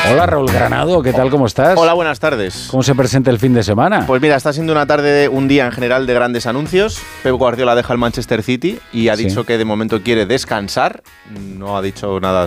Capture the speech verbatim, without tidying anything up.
Hola Raúl Granado, ¿qué tal? ¿Cómo estás? Hola, buenas tardes. ¿Cómo se presenta el fin de semana? Pues mira, está siendo una tarde, un día en general de grandes anuncios. Pep Guardiola deja el Manchester City y ha Sí. dicho que de momento quiere descansar. No ha dicho nada